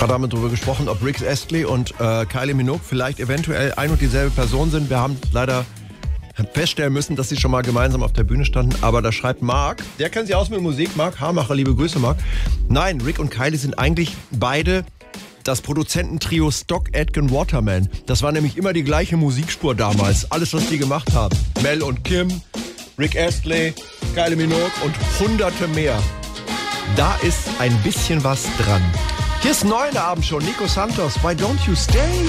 Gerade haben wir darüber gesprochen, ob Rick Astley und Kylie Minogue vielleicht eventuell ein und dieselbe Person sind. Wir haben leider feststellen müssen, dass sie schon mal gemeinsam auf der Bühne standen. Aber da schreibt Marc, der kennt sich aus mit Musik, Marc Hamacher, liebe Grüße Marc. Nein, Rick und Kylie sind eigentlich beide das Produzententrio Stock Aitken Waterman. Das war nämlich immer die gleiche Musikspur damals. Alles, was die gemacht haben. Mel und Kim, Rick Astley, Kylie Minogue und hunderte mehr. Da ist ein bisschen was dran. Hier ist neu in der Abendshow. Nico Santos, Why Don't You Stay?